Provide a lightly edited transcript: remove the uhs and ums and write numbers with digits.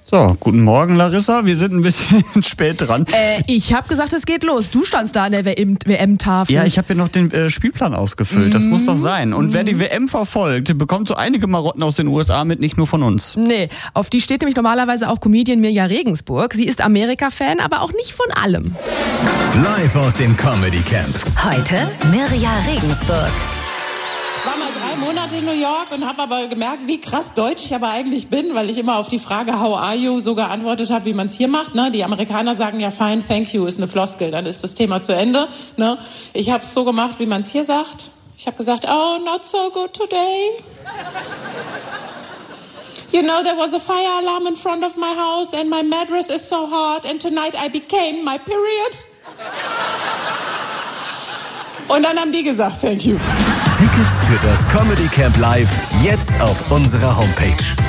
So, guten Morgen, Larissa. Wir sind ein bisschen spät dran. Ich habe gesagt, es geht los. Du standst da an der WM-Tafel. Ja, ich habe hier noch den Spielplan ausgefüllt. Das muss doch sein. Und wer die WM verfolgt, bekommt so einige Marotten aus den USA mit, nicht nur von uns. Nee, auf die steht nämlich normalerweise auch Comedian Mirja Regensburg. Sie ist Amerika-Fan, aber auch nicht von allem. Live aus dem Comedy Camp. Heute Mirja Regensburg. Ich war mal 3 Monate in New York und habe aber gemerkt, wie krass deutsch ich aber eigentlich bin, weil ich immer auf die Frage How are you so geantwortet habe, wie man es hier macht. Ne? Die Amerikaner sagen ja fine, thank you ist eine Floskel, dann ist das Thema zu Ende. Ne? Ich habe es so gemacht, wie man es hier sagt. Ich habe gesagt, oh, not so good today. You know, there was a fire alarm in front of my house and my mattress is so hot and tonight I became my period. Und dann haben die gesagt, thank you. Tickets für das Comedy Camp Live jetzt auf unserer Homepage.